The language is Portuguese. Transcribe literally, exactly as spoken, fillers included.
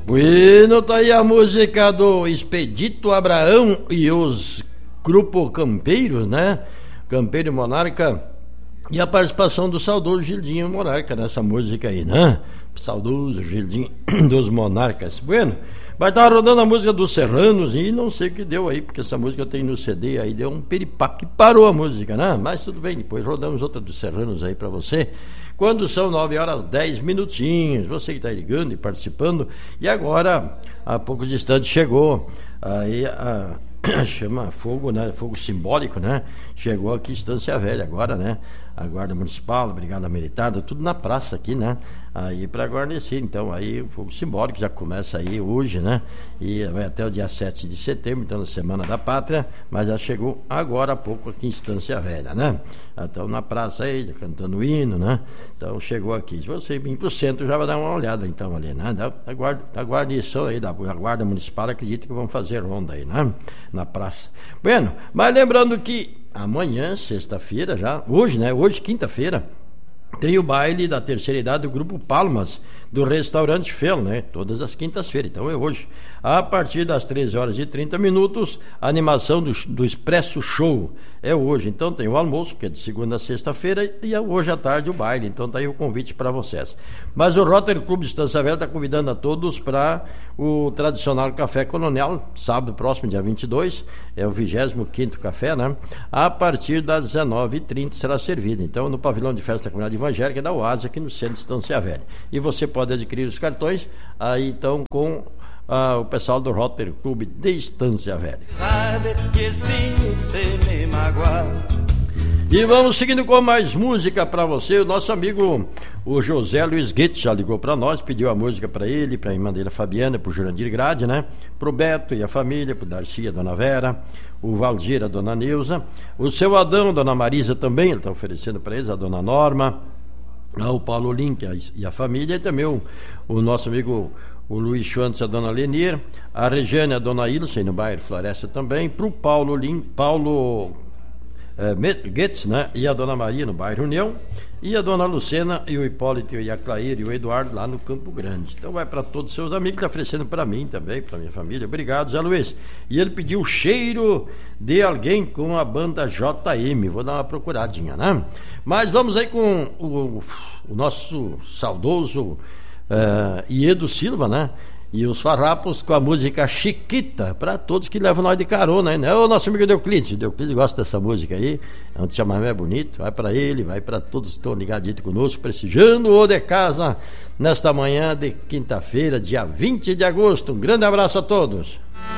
Bueno, tá aí a música do Expedito Abraão e os Grupo Campeiros, né? Campeiro e Monarca. E a participação do saudoso Gildinho Monarca nessa música aí, né? Saudoso Gildinho dos Monarcas. Bueno, vai estar rodando a música dos Serranos e não sei o que deu aí, porque essa música tem no C D, aí deu um piripaque, parou a música, né? Mas tudo bem, depois rodamos outra dos Serranos aí pra você. Quando são nove horas dez minutinhos, você que está ligando e participando, e agora, há pouco distante chegou aí a chama fogo, né? Fogo simbólico, né? Chegou aqui Estância Velha agora, né? A Guarda Municipal, a Brigada Militar, tudo na praça aqui, né? Aí para guarnecer, então aí o fogo simbólico já começa aí hoje, né? E vai até o dia sete de setembro, então na Semana da Pátria, mas já chegou agora há pouco aqui em Estância Velha, né? Então na praça aí, cantando hino, né? Então chegou aqui. Se você vir pro centro, já vai dar uma olhada então ali, né? Da, da, guarda, da guarnição aí, da Guarda Municipal, acredito que vão fazer ronda aí, né? Na praça. Bueno, mas lembrando que amanhã, sexta-feira já, hoje, né? Hoje, quinta-feira, tem o baile da terceira idade do Grupo Palmas, do restaurante Fel, né? Todas as quintas-feiras, então é hoje. A partir das treze horas e trinta minutos, a animação do, do Expresso Show é hoje. Então tem o almoço, que é de segunda a sexta-feira, e hoje à tarde o baile. Então tá aí o convite para vocês. Mas o Rotary Clube de Estância Velha está convidando a todos para o tradicional Café Coronel, sábado próximo, dia vinte e dois, é o vigésimo quinto café, né? A partir das dezenove e trinta será servido. Então no pavilhão de festa da comunidade evangélica da Oásia, aqui no centro de Estância Velha. E você pode adquirir os cartões aí então com ah, o pessoal do Rotary Clube de Estância Velha. E vamos seguindo com mais música para você. O nosso amigo o José Luiz Guedes já ligou para nós, pediu a música para ele, para a irmã dele, a Fabiana, para o Jurandir Grade, né? Para o Beto e a família, para o Darcy e a Dona Vera, o Valdir, a Dona Neuza, o seu Adão, a Dona Marisa também, ele está oferecendo para eles, a Dona Norma, o Paulo Link e a família, e também o, o nosso amigo o Luiz Schwantz, a Dona Lenir, a Regiane, a Dona Ilse, no bairro Floresta também, para o Paulo Link, Paulo é, Guedes, né? E a Dona Maria no bairro União, e a Dona Lucena e o Hipólito e a Claire e o Eduardo lá no Campo Grande. Então vai para todos os seus amigos, está oferecendo para mim também, para minha família. Obrigado, Zé Luiz. E ele pediu o Cheiro de Alguém com a banda J M. Vou dar uma procuradinha, né? Mas vamos aí com o, o nosso saudoso uh, Iedo Silva, né? E os Farrapos com a música Chiquita, para todos que levam nós de carona, né? O nosso amigo Deuclides, o Deuclides gosta dessa música aí, é um chamamé bonito, vai para ele, vai para todos que estão ligadinhos conosco, prestigiando o de casa nesta manhã de quinta-feira, dia vinte de agosto. Um grande abraço a todos.